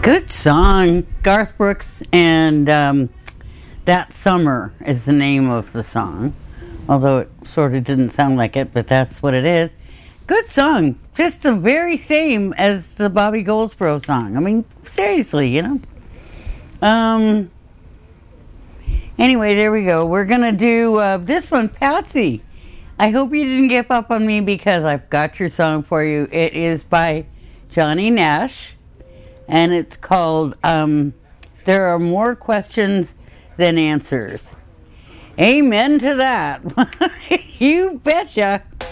Good song. Garth Brooks and That Summer is the name of the song. Although it sort of didn't sound like it, but that's what it is. Good song. Just the very same as the Bobby Goldsboro song. I mean, seriously, you know. Anyway, there we go. We're going to do this one, Patsy. I hope you didn't give up on me because I've got your song for you. It is by Johnny Nash, and it's called There Are More Questions Than Answers. Amen to that. You betcha.